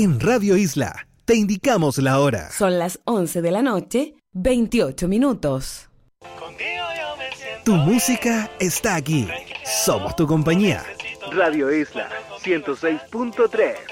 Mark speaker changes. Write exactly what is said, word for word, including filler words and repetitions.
Speaker 1: En Radio Isla te indicamos la hora.
Speaker 2: Son las once de la noche, veintiocho minutos.
Speaker 1: Tu música está aquí. Somos tu compañía. Radio Isla ciento seis punto tres.